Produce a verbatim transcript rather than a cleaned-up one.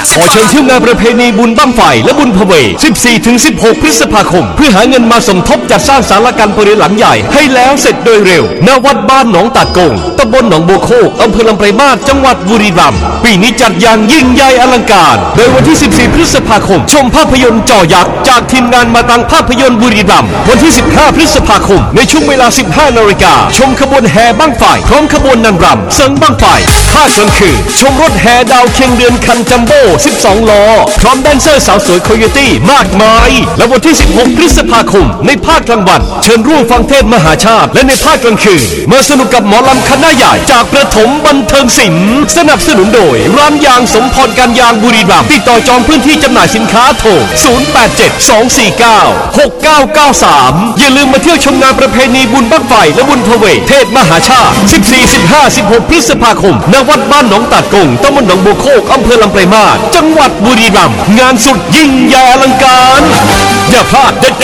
ขอเชิญเที่ยวงานประเพณีบุญบั้งไฟและบุญพเวท สิบสี่ถึงสิบหก พฤษภาคมเพื่อหาเงินมาสมทบจัดสร้างศาลาการประเรียนหลังใหญ่ให้แล้วเสร็จโดยเร็วณวัดบ้านหนองตาดกงตำบลหนองบัวโคกอำเภอลำไพรมาศจังหวัดบุรีรัมย์ปีนี้จัดอย่างยิ่งใหญ่อลังการโดยวันที่สิบสี่พฤษภาคมชมภาพยนตร์จอยักษ์จากทีมงานมาตังภาพยนตร์บุรีรัมย์วันที่สิบห้าพฤษภาคมในช่วงเวลาสิบห้านาฬิกาชมขบวนแห่บั้งไฟพร้อมขบวนนางรำเสิงบั้งไฟภาคกลางคืนชมรถแห่ดาวเคียงเดือนคันจัมโบ้สิบสองล้อพร้อมแดนเซอร์สาวสวยโคโยตี้มากมายและวันที่สิบหกพฤษภาคมในภาคกลางวันเชิญร่วมฟังเทศมหาชาติและในภาคกลางคืนมาสนุกกับหมอลำคณะใหญ่จากประถมบันเทิงศิลป์สนับสนุนโดยร้านยางสมพรการยางบุรีรัมย์ติดต่อจองพื้นที่จำหน่ายสินค้าโทรศูนย์ แปด เจ็ด สอง สี่ เก้า หก เก้า เก้า สามอย่าลืมมาเที่ยวชมงานประเพณีบุญบั้งไฟและบุญพเวทเทศมหาชาติสิบสี่ สิบห้า สิบหก พฤษภาคมณวัดบ้านหนองตาดกงตำบลหนองบัวโคกอำเภอลำไพรมาศจังหวัดบุรีรัมย์งานสุดยิ่งใหญ่อลังการอย่าพลาดเด็ด